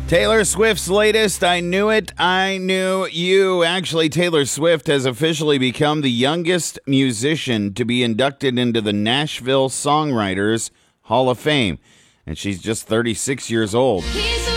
Taylor Swift's latest, I Knew It, I Knew You. Actually, Taylor Swift has officially become the youngest musician to be inducted into the Nashville Songwriters Hall of Fame. And she's just 36 years old.